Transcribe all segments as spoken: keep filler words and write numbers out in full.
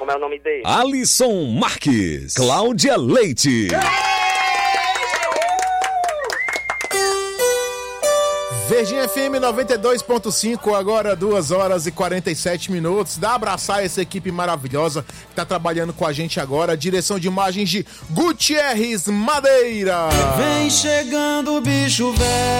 como é o nome dele? Alisson Marques, Cláudia Leite. Verdinha F M noventa e dois ponto cinco, agora duas horas e quarenta e sete minutos. Dá abraçar essa equipe maravilhosa que tá trabalhando com a gente agora. Direção de imagens de Gutierrez Madeira. Vem chegando o bicho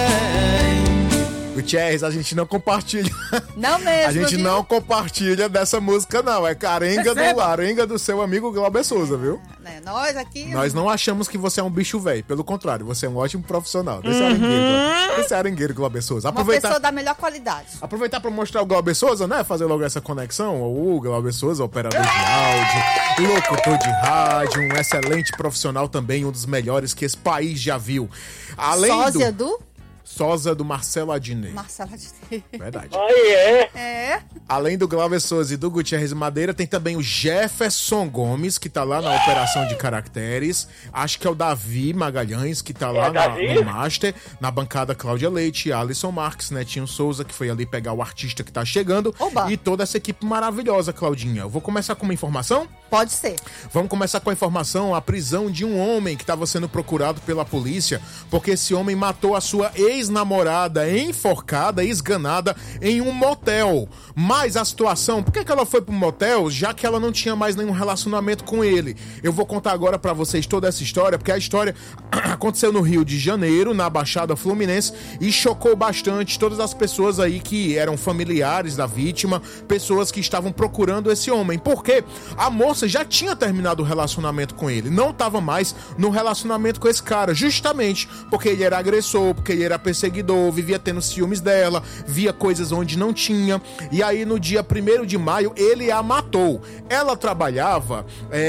velho. Gutierrez, a gente não compartilha. Não mesmo, A gente viu? não compartilha dessa música, não. É carenga do, arenga do seu amigo Glauber Souza, viu? É, nós aqui... Nós não achamos que você é um bicho velho. Pelo contrário, você é um ótimo profissional. Desse arengueiro, desse arengueiro Glauber Souza. Uma pessoa da melhor qualidade. Aproveitar para mostrar o Glauber Souza, né? Fazer logo essa conexão. O Glauber Souza, operador de áudio, locutor de rádio, um excelente profissional também, um dos melhores que esse país já viu. Além Sósia do... do... Sósia do Marcelo Adnet. Marcelo Adnet. Verdade. Aí é. É. Além do Glauber Souza e do Gutierrez Madeira, tem também o Jefferson Gomes, que tá lá na operação de caracteres. Acho que é o Davi Magalhães, que tá lá É, na, Davi? no Master. Na bancada, Cláudia Leite, Alisson Marques, Netinho Souza, que foi ali pegar o artista que tá chegando. Oba. E toda essa equipe maravilhosa, Claudinha. Eu vou começar com uma informação? Pode ser. Vamos começar com a informação, a prisão de um homem que estava sendo procurado pela polícia, porque esse homem matou a sua ex-namorada enforcada, esganada, em um motel. Mas a situação, por que que ela foi pro motel, já que ela não tinha mais nenhum relacionamento com ele? Eu vou contar agora pra vocês toda essa história, porque a história aconteceu no Rio de Janeiro, na Baixada Fluminense, e chocou bastante todas as pessoas aí que eram familiares da vítima, pessoas que estavam procurando esse homem. Por quê? A moça já tinha terminado o relacionamento com ele, não estava mais no relacionamento com esse cara, justamente porque ele era agressor, porque ele era perseguidor, vivia tendo ciúmes dela, via coisas onde não tinha, e aí no dia primeiro de maio ele a matou. Ela trabalhava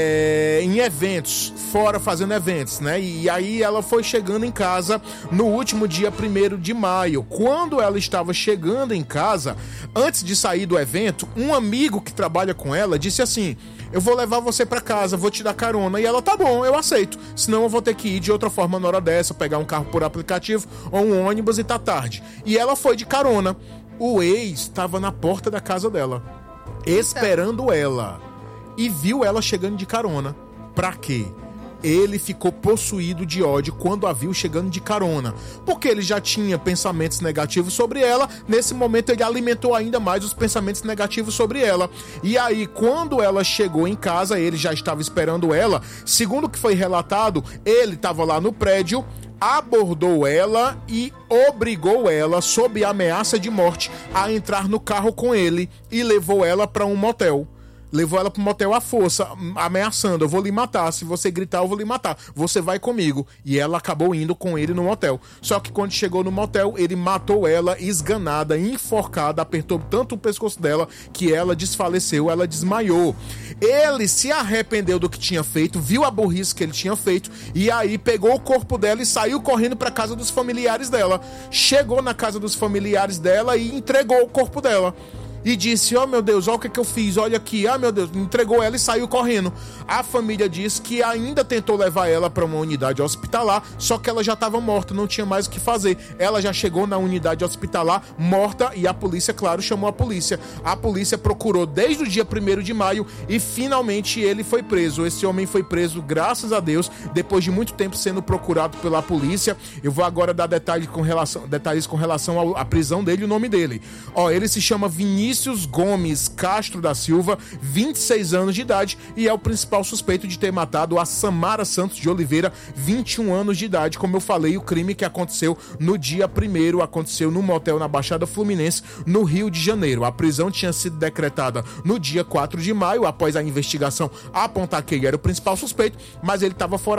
é, em eventos, fora fazendo eventos, né? E aí ela foi chegando em casa no último dia primeiro de maio. Quando ela estava chegando em casa, antes de sair do evento, um amigo que trabalha com ela disse assim: eu vou levar você pra casa, vou te dar carona. E ela, tá bom, eu aceito. Senão eu vou ter que ir de outra forma na hora dessa, pegar um carro por aplicativo ou um ônibus e tá tarde. E ela foi de carona. O ex estava na porta da casa dela, esperando ela. E viu ela chegando de carona. Pra quê? Ele ficou possuído de ódio quando a viu chegando de carona, porque ele já tinha pensamentos negativos sobre ela. Nesse momento ele alimentou ainda mais os pensamentos negativos sobre ela. E aí quando ela chegou em casa, ele já estava esperando ela. Segundo o que foi relatado, ele estava lá no prédio, abordou ela e obrigou ela, sob ameaça de morte, a entrar no carro com ele e levou ela para um motel. Levou ela pro motel à força, ameaçando: eu vou lhe matar, se você gritar eu vou lhe matar, você vai comigo. E ela acabou indo com ele no motel. Só que quando chegou no motel, ele matou ela esganada, enforcada, apertou tanto o pescoço dela que ela desfaleceu, ela desmaiou. Ele se arrependeu do que tinha feito, viu a burrice que ele tinha feito, e aí pegou o corpo dela e saiu correndo pra casa dos familiares dela. Chegou na casa dos familiares dela e entregou o corpo dela. E disse: oh meu Deus, olha o que, que eu fiz, olha aqui, ah meu Deus, entregou ela e saiu correndo. A família diz que ainda tentou levar ela para uma unidade hospitalar, só que ela já estava morta, não tinha mais o que fazer. Ela já chegou na unidade hospitalar morta e a polícia, claro, chamou a polícia. A polícia procurou desde o dia primeiro de maio e finalmente ele foi preso. Esse homem foi preso, graças a Deus, depois de muito tempo sendo procurado pela polícia. Eu vou agora dar detalhes com relação, detalhes com relação à prisão dele e o nome dele. Ó, ele se chama Vinícius Vinícius Gomes Castro da Silva, vinte e seis anos de idade, e é o principal suspeito de ter matado a Samara Santos de Oliveira, vinte e um anos de idade. Como eu falei, o crime que aconteceu no dia primeiro aconteceu num motel na Baixada Fluminense, no Rio de Janeiro. A prisão tinha sido decretada no dia quatro de maio, após a investigação apontar que ele era o principal suspeito, mas ele estava fora